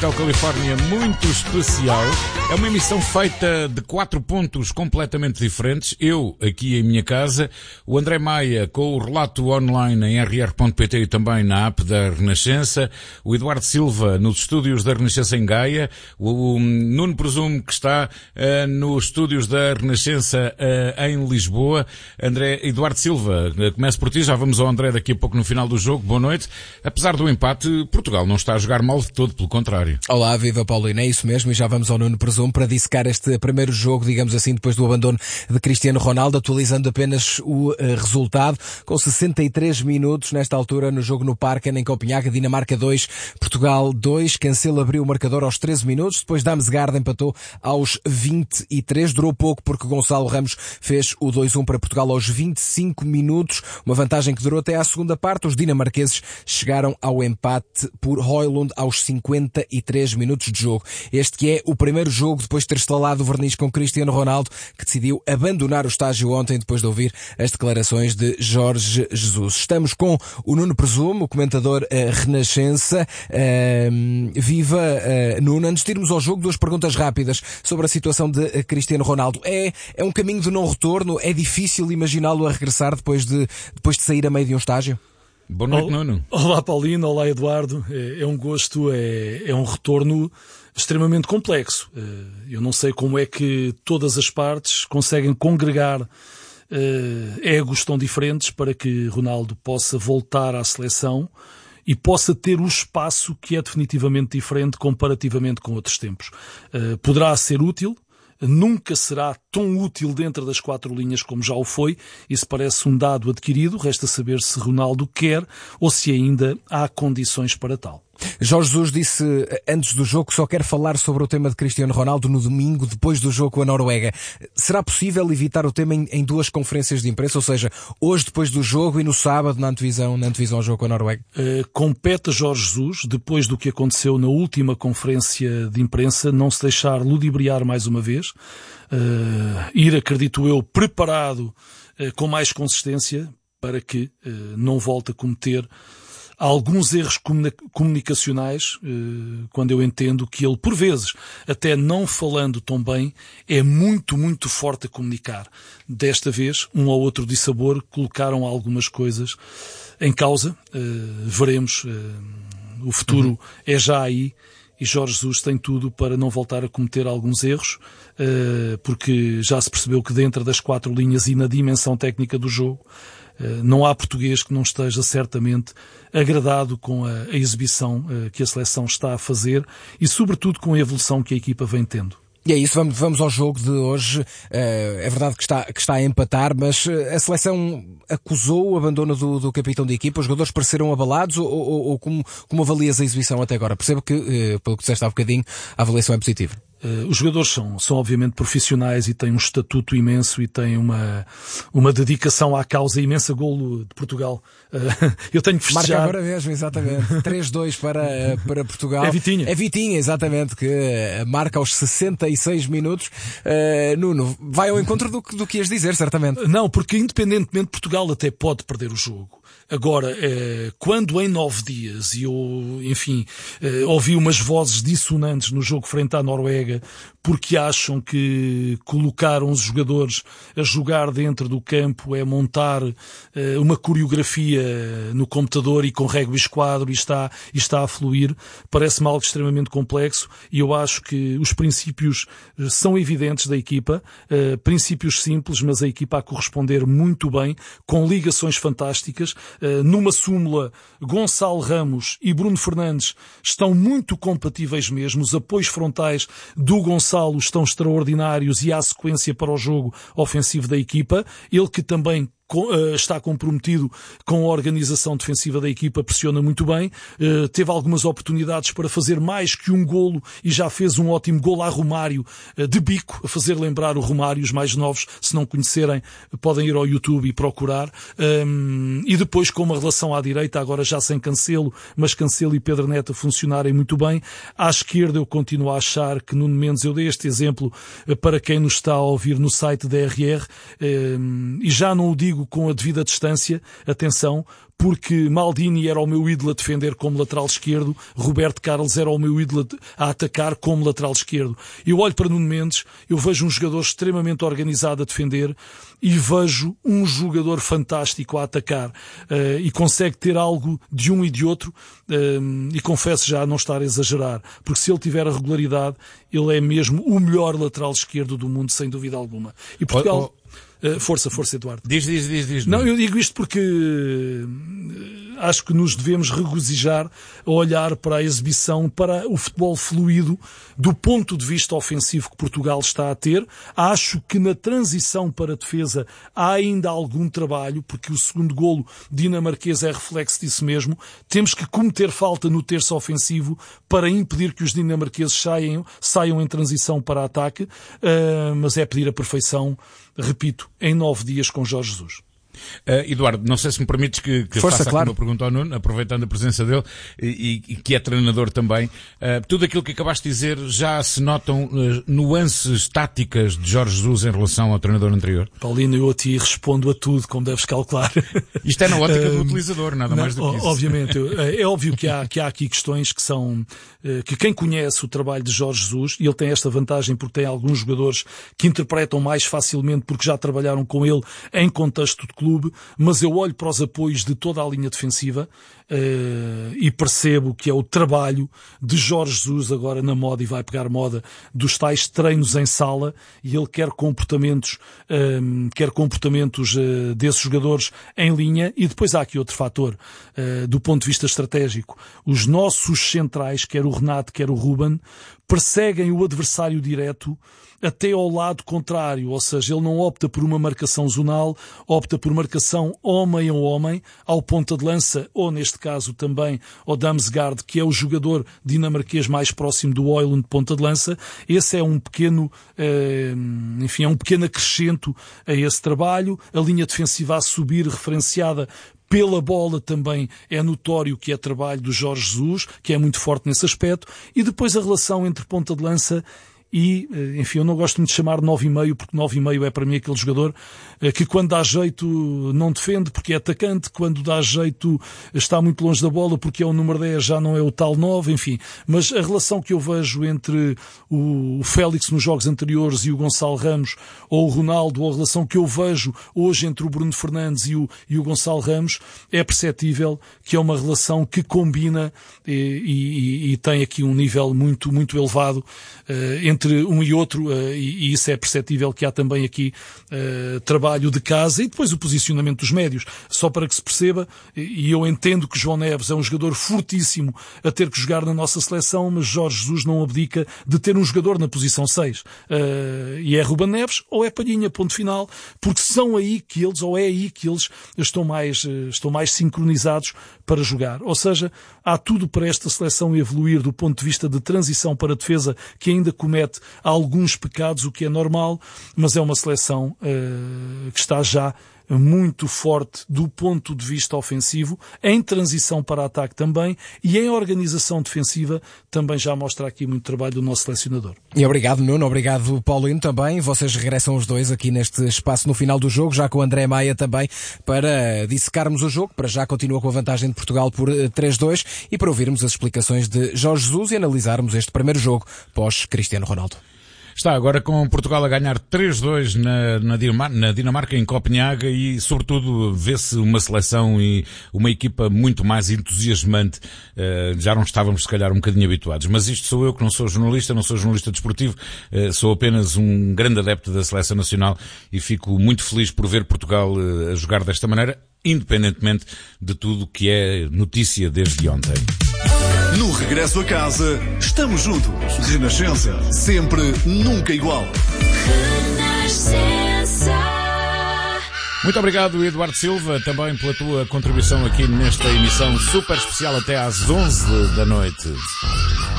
Hotel Califórnia muito especial. É uma emissão feita de 4 pontos completamente diferentes. Eu, aqui em minha casa, o André Maia com o relato online em rr.pt e também na app da Renascença, o Eduardo Silva nos estúdios da Renascença em Gaia, o Nuno Presumo que está nos estúdios da Renascença em Lisboa. Eduardo Silva, começo por ti, já vamos ao André daqui a pouco no final do jogo. Boa noite. Apesar do empate, Portugal não está a jogar mal de todo, pelo contrário. Olá, viva Paulino, é isso mesmo, e já vamos ao Nuno Presumo para dissecar este primeiro jogo, digamos assim, depois do abandono de Cristiano Ronaldo, atualizando apenas o resultado, com 63 minutos nesta altura no jogo no Parken, em Copenhague. Dinamarca 2, Portugal 2, Cancelo abriu o marcador aos 13 minutos, depois Damsgaard empatou aos 23, durou pouco porque Gonçalo Ramos fez o 2-1 para Portugal aos 25 minutos, uma vantagem que durou até à segunda parte. Os dinamarqueses chegaram ao empate por Højlund aos 53 minutos de jogo. Este que é o primeiro jogo depois de ter estalado o verniz com Cristiano Ronaldo, que decidiu abandonar o estágio ontem depois de ouvir as declarações de Jorge Jesus. Estamos com o Nuno Presumo, o comentador Renascença. Viva Nuno. Antes de irmos ao jogo, 2 perguntas rápidas sobre a situação de Cristiano Ronaldo. É um caminho de não retorno? É difícil imaginá-lo a regressar depois de sair a meio de um estágio? Boa noite, Nuno. Olá, Paulino. Olá, Eduardo. É um gosto, é um retorno extremamente complexo. Eu não sei como é que todas as partes conseguem congregar egos tão diferentes para que Ronaldo possa voltar à seleção e possa ter o espaço que é definitivamente diferente comparativamente com outros tempos. Poderá ser útil, nunca será tão útil dentro das 4 linhas como já o foi. Isso parece um dado adquirido. Resta saber se Ronaldo quer ou se ainda há condições para tal. Jorge Jesus disse antes do jogo que só quer falar sobre o tema de Cristiano Ronaldo no domingo, depois do jogo com a Noruega. Será possível evitar o tema em 2 conferências de imprensa? Ou seja, hoje depois do jogo e no sábado na antevisão ao jogo com a Noruega? Compete a Jorge Jesus, depois do que aconteceu na última conferência de imprensa, não se deixar ludibriar mais uma vez. Ir, acredito eu, preparado com mais consistência para que não volte a cometer alguns erros comunicacionais, quando eu entendo que ele, por vezes, até não falando tão bem, é muito, muito forte a comunicar. Desta vez, um ou outro dissabor colocaram algumas coisas em causa. Veremos. O futuro é já aí. E Jorge Jesus tem tudo para não voltar a cometer alguns erros, porque já se percebeu que dentro das 4 linhas e na dimensão técnica do jogo, não há português que não esteja certamente agradado com a exibição que a seleção está a fazer e, sobretudo, com a evolução que a equipa vem tendo. E é isso, vamos ao jogo de hoje. É verdade que está a empatar, mas a seleção acusou o abandono do capitão da equipa. Os jogadores pareceram abalados ou como avalias a exibição até agora? Percebo que, pelo que disseste há bocadinho, a avaliação é positiva. Os jogadores são obviamente profissionais e têm um estatuto imenso e têm uma dedicação à causa imensa. Golo de Portugal. Eu tenho que festejar. Marca agora mesmo, exatamente. 3-2 para Portugal. É Vitinha. É Vitinha, exatamente, que marca aos 66 minutos. Nuno, vai ao encontro do que ias dizer, certamente. Não, porque independentemente Portugal até pode perder o jogo. Agora, quando em 9 dias, e eu, enfim, ouvi umas vozes dissonantes no jogo frente à Noruega, porque acham que colocar os jogadores a jogar dentro do campo é montar uma coreografia no computador e com régua e esquadro e está a fluir, parece-me algo extremamente complexo, e eu acho que os princípios são evidentes da equipa, princípios simples, mas a equipa a corresponder muito bem, com ligações fantásticas. Numa súmula, Gonçalo Ramos e Bruno Fernandes estão muito compatíveis mesmo. Os apoios frontais do Gonçalo estão extraordinários e há sequência para o jogo ofensivo da equipa. Ele que também está comprometido com a organização defensiva da equipa, pressiona muito bem, teve algumas oportunidades para fazer mais que um golo e já fez um ótimo golo a Romário, de bico, a fazer lembrar o Romário. Os mais novos, se não conhecerem, podem ir ao YouTube e procurar. E depois com uma relação à direita, agora já sem Cancelo, mas Cancelo e Pedro Neto a funcionarem muito bem. À esquerda eu continuo a achar que Nuno Mendes, eu dei este exemplo para quem nos está a ouvir no site da RR, e já não o digo digo com a devida distância, atenção, porque Maldini era o meu ídolo a defender como lateral esquerdo, Roberto Carlos era o meu ídolo a atacar como lateral esquerdo. Eu olho para Nuno Mendes, eu vejo um jogador extremamente organizado a defender e vejo um jogador fantástico a atacar e consegue ter algo de um e de outro e confesso já não estar a exagerar, porque se ele tiver a regularidade, ele é mesmo o melhor lateral esquerdo do mundo, sem dúvida alguma. E Portugal... Força, Eduardo. Diz. Não, eu digo isto porque acho que nos devemos regozijar a olhar para a exibição, para o futebol fluido do ponto de vista ofensivo que Portugal está a ter. Acho que na transição para a defesa há ainda algum trabalho, porque o segundo golo dinamarquês é reflexo disso mesmo. Temos que cometer falta no terço ofensivo para impedir que os dinamarqueses saiam em transição para ataque, mas é pedir a perfeição, repito, em 9 dias com Jorge Jesus. Eduardo, não sei se me permites que faça aqui uma pergunta ao Nuno, aproveitando a presença dele e que é treinador também. Tudo aquilo que acabaste de dizer, já se notam nuances táticas de Jorge Jesus em relação ao treinador anterior? Paulino, eu a ti respondo a tudo, como deves calcular. Isto é na ótica do utilizador, nada mais do que isso. Obviamente, é óbvio que há aqui questões que são, que quem conhece o trabalho de Jorge Jesus, e ele tem esta vantagem porque tem alguns jogadores que interpretam mais facilmente porque já trabalharam com ele em contexto de clube, mas eu olho para os apoios de toda a linha defensiva e percebo que é o trabalho de Jorge Jesus agora na moda, e vai pegar moda, dos tais treinos em sala, e ele quer comportamentos desses jogadores em linha. E depois há aqui outro fator, do ponto de vista estratégico. Os nossos centrais, quer o Renato, quer o Ruben, perseguem o adversário direto até ao lado contrário, ou seja, ele não opta por uma marcação zonal, opta por marcação homem a homem, ao ponta de lança, ou neste caso também ao Damsgaard, que é o jogador dinamarquês mais próximo do Højlund de ponta de lança. Esse é um pequeno acrescento a esse trabalho. A linha defensiva a subir, referenciada pela bola, também é notório que é trabalho do Jorge Jesus, que é muito forte nesse aspecto. E depois a relação entre ponta de lança e, enfim, eu não gosto muito de chamar 9,5, porque 9,5 é para mim aquele jogador que quando dá jeito não defende porque é atacante, quando dá jeito está muito longe da bola porque é o número 10, já não é o tal 9, enfim. Mas a relação que eu vejo entre o Félix nos jogos anteriores e o Gonçalo Ramos, ou o Ronaldo, ou a relação que eu vejo hoje entre o Bruno Fernandes e o Gonçalo Ramos, é perceptível que é uma relação que combina e tem aqui um nível muito, muito elevado entre um e outro, e isso é perceptível que há também aqui trabalho de casa. E depois o posicionamento dos médios, só para que se perceba, e eu entendo que João Neves é um jogador fortíssimo a ter que jogar na nossa seleção, mas Jorge Jesus não abdica de ter um jogador na posição 6, e é Ruben Neves ou é Palhinha, ponto final, porque são aí que eles, ou é aí que eles estão mais sincronizados para jogar. Ou seja, há tudo para esta seleção evoluir do ponto de vista de transição para a defesa, que ainda comete alguns pecados, o que é normal, mas é uma seleção que está já muito forte do ponto de vista ofensivo, em transição para ataque também, e em organização defensiva também já mostra aqui muito trabalho do nosso selecionador. E obrigado, Nuno, obrigado, Paulino, também. Vocês regressam os dois aqui neste espaço no final do jogo, já com o André Maia também, para dissecarmos o jogo. Para já continua com a vantagem de Portugal por 3-2 e para ouvirmos as explicações de Jorge Jesus e analisarmos este primeiro jogo pós Cristiano Ronaldo. Está agora com Portugal a ganhar 3-2 na Dinamarca, em Copenhaga, e sobretudo vê-se uma seleção e uma equipa muito mais entusiasmante. Já não estávamos se calhar um bocadinho habituados, mas isto sou eu que não sou jornalista desportivo, sou apenas um grande adepto da seleção nacional e fico muito feliz por ver Portugal a jogar desta maneira, independentemente de tudo que é notícia desde ontem. No regresso a casa, estamos juntos. Renascença, sempre, nunca igual. Renascença. Muito obrigado, Eduardo Silva, também pela tua contribuição aqui nesta emissão super especial até às 11 da noite.